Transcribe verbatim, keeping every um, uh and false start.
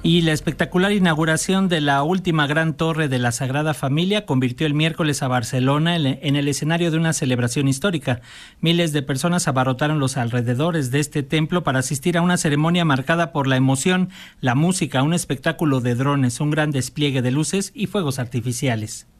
Y la espectacular inauguración de la última gran torre de la Sagrada Familia convirtió el miércoles a Barcelona en el escenario de una celebración histórica. Miles de personas abarrotaron los alrededores de este templo para asistir a una ceremonia marcada por la emoción, la música, un espectáculo de drones, un gran despliegue de luces y fuegos artificiales.